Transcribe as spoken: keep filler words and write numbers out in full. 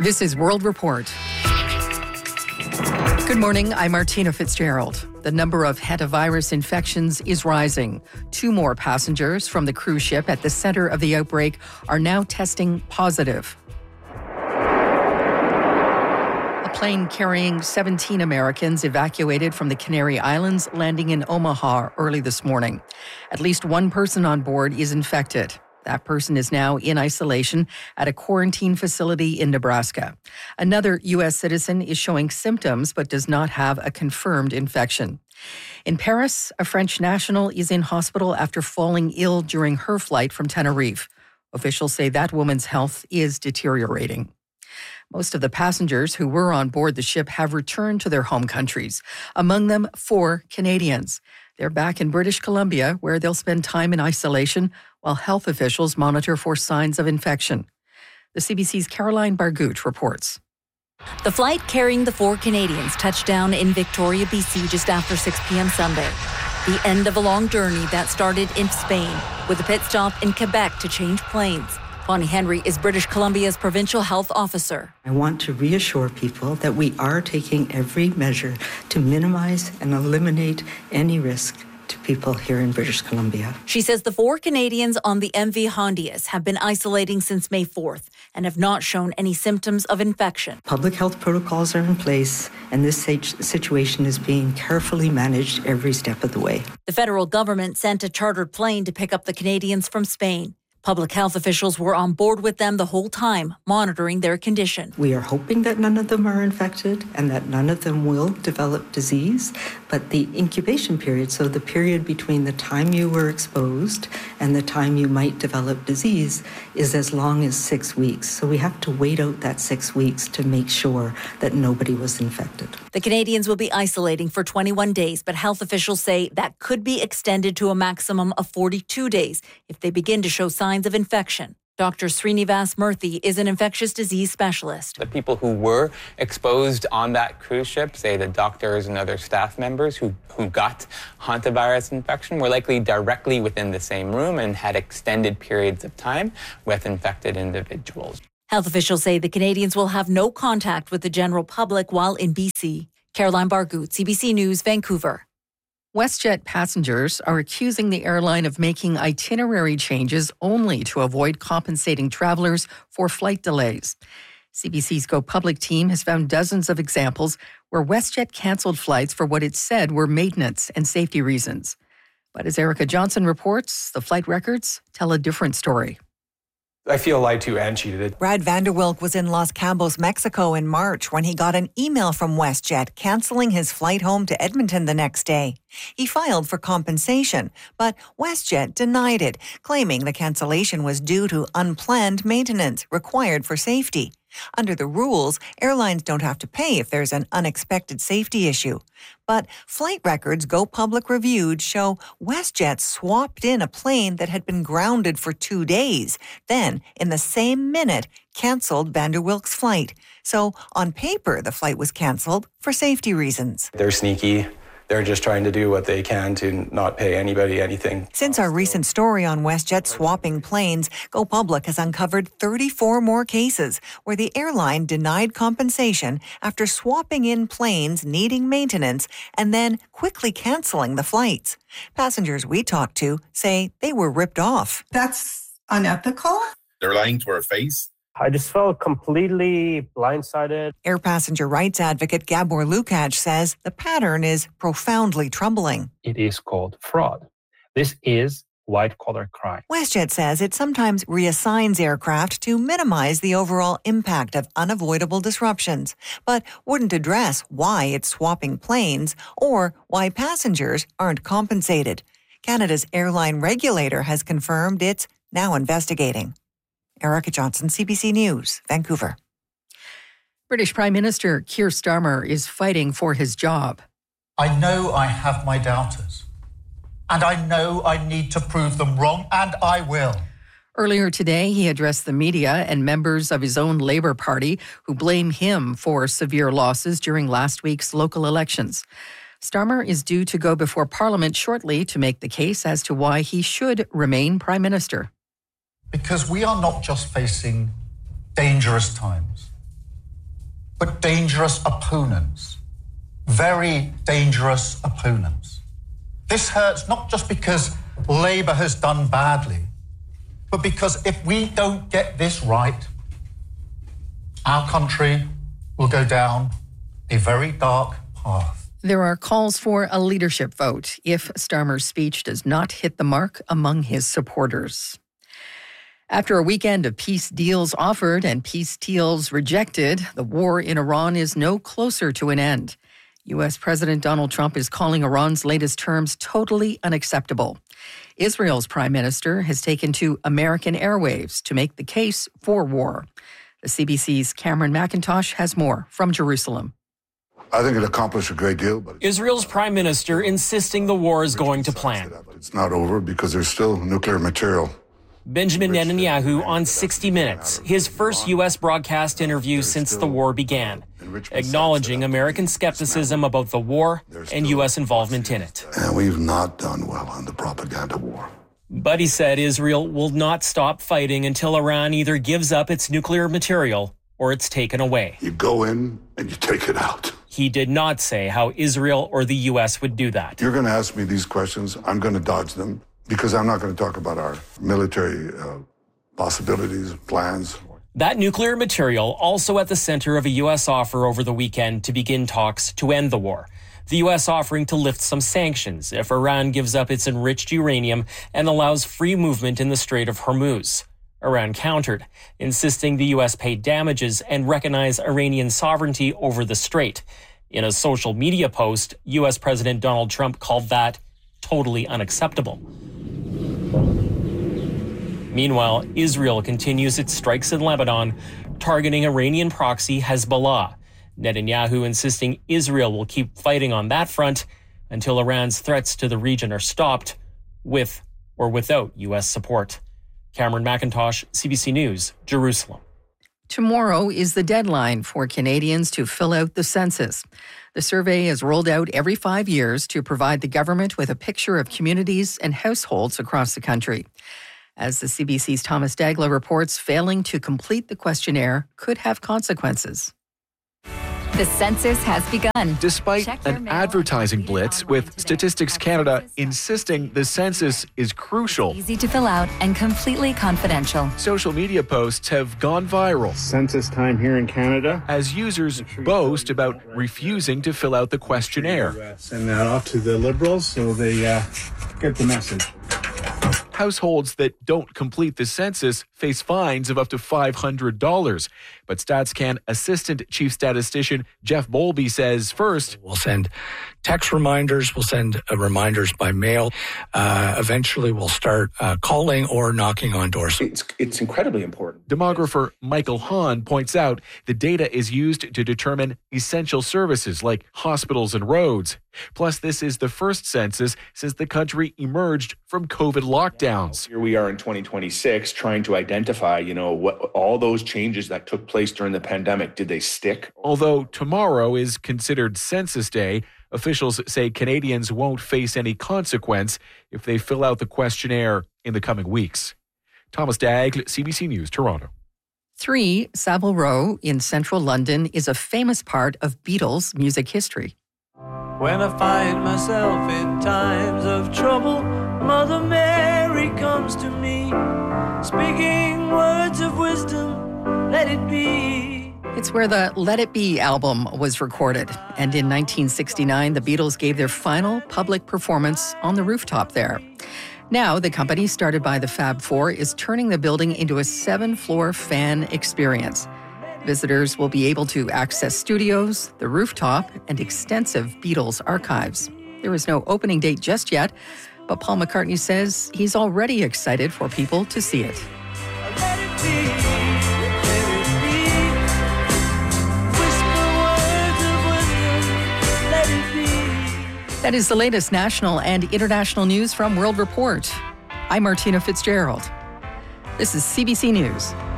This is World Report. Good morning, I'm Martina Fitzgerald. The number of hantavirus infections is rising. Two more passengers from the cruise ship at the center of the outbreak are now testing positive. A plane carrying seventeen Americans evacuated from the Canary Islands, landing in Omaha early this morning. At least one person on board is infected. That person is now in isolation at a quarantine facility in Nebraska. Another U S citizen is showing symptoms but does not have a confirmed infection. In Paris, a French national is in hospital after falling ill during her flight from Tenerife. Officials say that woman's health is deteriorating. Most of the passengers who were on board the ship have returned to their home countries, among them four Canadians. They're back in British Columbia, where they'll spend time in isolation while health officials monitor for signs of infection. The C B C's Caroline Bargout reports. The flight carrying the four Canadians touched down in Victoria, B C just after six p.m. Sunday. The end of a long journey that started in Spain, with a pit stop in Quebec to change planes. Bonnie Henry is British Columbia's provincial health officer. I want to reassure people that we are taking every measure to minimize and eliminate any risk to people here in British Columbia. She says the four Canadians on the M V Hondias have been isolating since May fourth and have not shown any symptoms of infection. Public health protocols are in place, and this situation is being carefully managed every step of the way. The federal government sent a chartered plane to pick up the Canadians from Spain. Public health officials were on board with them the whole time, monitoring their condition. We are hoping that none of them are infected and that none of them will develop disease, but the incubation period, so the period between the time you were exposed and the time you might develop disease, is as long as six weeks. So we have to wait out that six weeks to make sure that nobody was infected. The Canadians will be isolating for twenty-one days, but health officials say that could be extended to a maximum of forty-two days if they begin to show signs of infection. Doctor Srinivas Murthy is an infectious disease specialist. The people who were exposed on that cruise ship, say the doctors and other staff members who, who got hantavirus infection, were likely directly within the same room and had extended periods of time with infected individuals. Health officials say the Canadians will have no contact with the general public while in B C. Caroline Bargout, C B C News, Vancouver. WestJet passengers are accusing the airline of making itinerary changes only to avoid compensating travelers for flight delays. C B C's Go Public team has found dozens of examples where WestJet canceled flights for what it said were maintenance and safety reasons. But as Erica Johnson reports, the flight records tell a different story. I feel lied to and cheated. Brad Vanderwilk was in Los Cabos, Mexico in March when he got an email from WestJet canceling his flight home to Edmonton the next day. He filed for compensation, but WestJet denied it, claiming the cancellation was due to unplanned maintenance required for safety. Under the rules, airlines don't have to pay if there's an unexpected safety issue. But flight records Go Public reviewed show WestJet swapped in a plane that had been grounded for two days, then, in the same minute, canceled Vanderwilk's flight. So, on paper, the flight was canceled for safety reasons. They're sneaky. They're just trying to do what they can to not pay anybody anything. Since our recent story on WestJet swapping planes, Go Public has uncovered thirty-four more cases where the airline denied compensation after swapping in planes needing maintenance and then quickly canceling the flights. Passengers we talked to say they were ripped off. That's unethical. They're lying to our face. I just felt completely blindsided. Air passenger rights advocate Gabor Lukács says the pattern is profoundly troubling. It is called fraud. This is white-collar crime. WestJet says it sometimes reassigns aircraft to minimize the overall impact of unavoidable disruptions, but wouldn't address why it's swapping planes or why passengers aren't compensated. Canada's airline regulator has confirmed it's now investigating. Erica Johnson, C B C News, Vancouver. British Prime Minister Keir Starmer is fighting for his job. I know I have my doubters, and I know I need to prove them wrong, and I will. Earlier today, he addressed the media and members of his own Labour Party who blame him for severe losses during last week's local elections. Starmer is due to go before Parliament shortly to make the case as to why he should remain Prime Minister. Because we are not just facing dangerous times. but dangerous opponents. Very dangerous opponents. This hurts not just because Labour has done badly, but because if we don't get this right, our country will go down a very dark path. There are calls for a leadership vote if Starmer's speech does not hit the mark among his supporters. After a weekend of peace deals offered and peace deals rejected, the war in Iran is no closer to an end. U S President Donald Trump is calling Iran's latest terms totally unacceptable. Israel's prime minister has taken to American airwaves to make the case for war. The C B C's Cameron McIntosh has more from Jerusalem. I think it accomplished a great deal. But Israel's prime minister insisting the war is going to plan. It's not over because there's still nuclear material. Benjamin Netanyahu on sixty minutes, his first U S broadcast interview since the war began, acknowledging American skepticism about the war and U S involvement in it. And we've not done well on the propaganda war. But he said Israel will not stop fighting until Iran either gives up its nuclear material or it's taken away. You go in and you take it out. He did not say how Israel or the U S would do that. You're going to ask me these questions. I'm going to dodge them because I'm not going to talk about our military uh, possibilities, plans. That nuclear material also at the center of a U S offer over the weekend to begin talks to end the war. The U S offering to lift some sanctions if Iran gives up its enriched uranium and allows free movement in the Strait of Hormuz. Iran countered, insisting the U S pay damages and recognize Iranian sovereignty over the strait. In a social media post, U S President Donald Trump called that totally unacceptable. Meanwhile, Israel continues its strikes in Lebanon, targeting Iranian proxy Hezbollah. Netanyahu insisting Israel will keep fighting on that front until Iran's threats to the region are stopped, with or without U S support. Cameron McIntosh, C B C News, Jerusalem. Tomorrow is the deadline for Canadians to fill out the census. The survey is rolled out every five years to provide the government with a picture of communities and households across the country. As the C B C's Thomas Dagla reports, failing to complete the questionnaire could have consequences. The census has begun. Despite an advertising blitz, with Statistics Canada insisting the census is crucial. Easy to fill out and completely confidential. Social media posts have gone viral. Census time here in Canada. As users boast about refusing to fill out the questionnaire. Send that off to the Liberals so they uh, get the message. Households that don't complete the census face fines of up to five hundred dollars. But StatsCan Assistant Chief Statistician Jeff Bowlby says first, we'll send text reminders, we'll send uh, reminders by mail. Uh, eventually, we'll start uh, calling or knocking on doors. It's, it's incredibly important. Demographer Michael Hahn points out the data is used to determine essential services like hospitals and roads. Plus, this is the first census since the country emerged from COVID lockdowns. Here we are in twenty twenty-six trying to identify, you know, what all those changes that took place during the pandemic, did they stick? Although tomorrow is considered Census Day, officials say Canadians won't face any consequence if they fill out the questionnaire in the coming weeks. Thomas Dagg, C B C News, Toronto. Three, Savile Row in central London is a famous part of Beatles music history. When I find myself in times of trouble, Mother Mary comes to me, speaking words of wisdom, let it be. It's where the Let It Be album was recorded. And in nineteen sixty-nine, the Beatles gave their final public performance on the rooftop there. Now, the company started by the Fab Four is turning the building into a seven-floor fan experience. Visitors will be able to access studios, the rooftop, and extensive Beatles archives. There is no opening date just yet, but Paul McCartney says he's already excited for people to see it. Let it be, let it be. Whisper words of wisdom, let it be. That is the latest national and international news from World Report. I'm Martina Fitzgerald. This is C B C News.